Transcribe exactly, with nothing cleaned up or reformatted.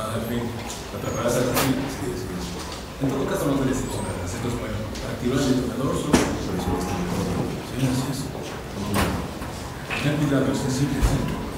al fin, atraparás al fin. Sí, sí. En todo caso, no te decepcionarás. Esto es bueno. Para activar el detonador, solo por eso. Sí, así es. Ten cuidado, es sensible, ¿sí?